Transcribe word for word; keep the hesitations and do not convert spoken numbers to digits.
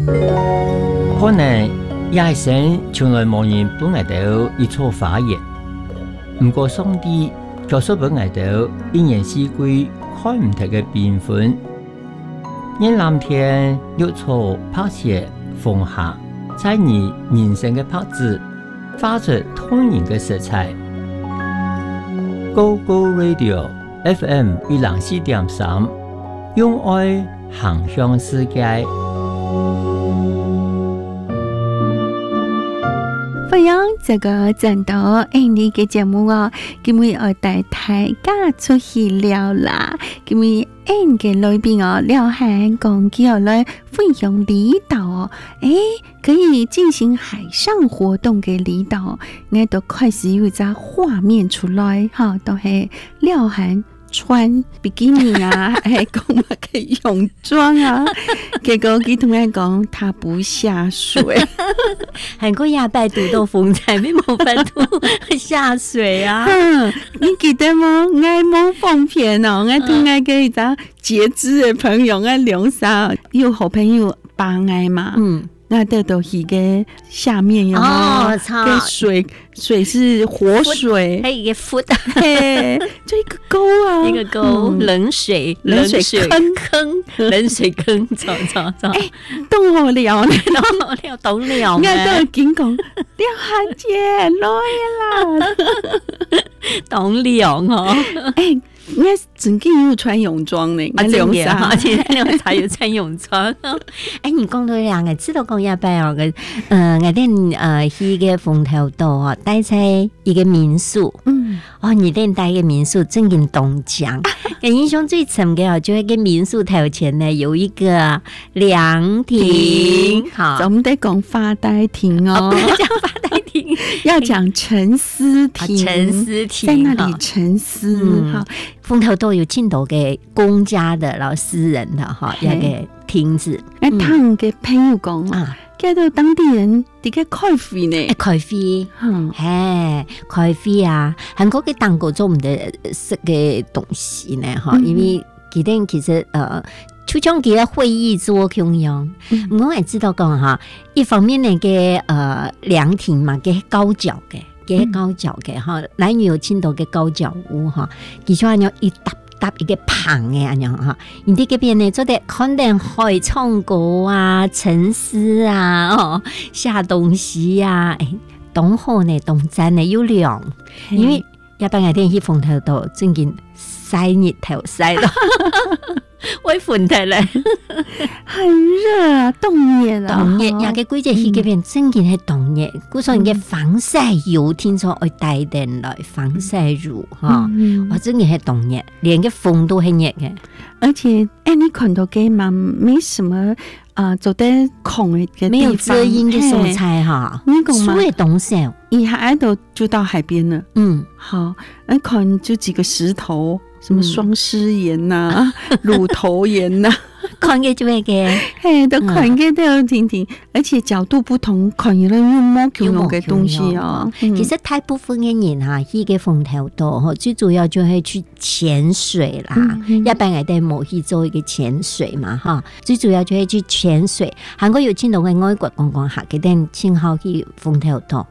可能也是神從來冇人幫我哋一撮花園，唔過上帝就說俾我哋一年四季看唔同嘅變換。因藍天綠草拍攝風下，在你人生嘅拍子發出動人嘅色彩。Go Go Radio F M 一零四點三，用愛行向世界。 歡迎這個真到印尼嘅節目哦，今日我帶大家出去聊啦。今日印嘅裏邊哦，聊下講起來分享離島哦，誒，可以進行海上活動嘅離島，我都開始有隻畫面出來，哈，都係聊下穿比基尼啊，係講乜嘅泳裝啊，結果佢同我講，他不下水。 韓國亞伯讀到風采，沒冇辦法下水啊！ 嗯，你記得嗎？我冇放片哦，我同我嘅一個截肢嘅朋友，我兩三有好朋友幫我嘛。嗯。那得到一個下面有哦， 個水水是活水， 還有一個 foot， 嘿，就一個溝啊， 一個溝、嗯，冷水冷水坑坑，冷水坑，走走走， 哎，懂我了， 懂我了，懂了， 我都經講，廖漢姐來啦， 懂了哦， 哎。我曾經有穿泳裝呢， 啊， 兩衫，前兩才有穿泳裝。哎，你講到兩個，知道講一擺哦，個，呃，我哋呃去個風頭島哦，待在一個民宿，嗯，哦，你哋待一個民宿正經東江，我印象最深嘅哦，就係個民宿頭前呢有一個涼亭， 好，我們得講發呆亭哦， 不要講發呆亭， 要講沉思亭， 沉思亭， 在那裡沉思，好。 風頭島有進到嘅公家的，然後私人的哈，一個亭子。 我聽嘅朋友講啊，叫到當地人啲嘅開飛呢， 開飛，嘿，開飛啊，韓國嘅當國做唔得食嘅東西呢，哈，因為佢哋其實呃，就將佢嘅會議做共用。我也知道講哈，一方面呢嘅呃涼亭嘛，嘅高腳嘅。嘅高腳嘅哈，男女有青島嘅高腳屋哈，其實安樣一搭搭一個棚嘅安樣哈，人哋嗰邊呢做得可能可以唱歌啊、沉思啊、哦下東西啊，誒，當好呢，當讚呢有涼，因為一般我哋去風頭島正經曬日頭曬咯。會ฝุ่睇咧， 很熱啊，凍熱啊， 凍熱，有個季節去嗰邊真嘅係凍熱，故所嘅防曬油聽說會帶點來防曬乳哈，我真嘅係凍熱，連個風都係熱嘅， 而且誒，你看到嘅嘛，沒什麼啊，做得空嘅地方， 沒有遮陰嘅蔬菜哈， 你講嘛， 樹嘅東西， 一下就就到海邊了，嗯，好，那看就幾個石頭。什麼雙獅岩呐、乳頭岩呐， 看嘅就係嘅， 嘿，都看嘅都有聽聽，而且角度不同，看嘅都用毛球用嘅東西啊。 其實大部分嘅人哈，去嘅風頭島，最主要就係去潛水啦。一般我哋冇去做一個潛水嘛，哈，最主要就係去潛水。韓國有見到嘅外國觀光客，佢哋先好去風頭島。